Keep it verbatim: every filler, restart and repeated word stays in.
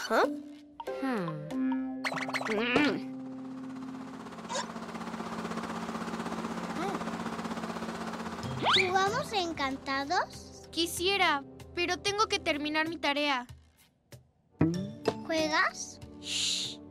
Ajá. Hmm. Mm. ¿Jugamos Encantados? Quisiera, pero tengo que terminar mi tarea. ¿Juegas? Shh.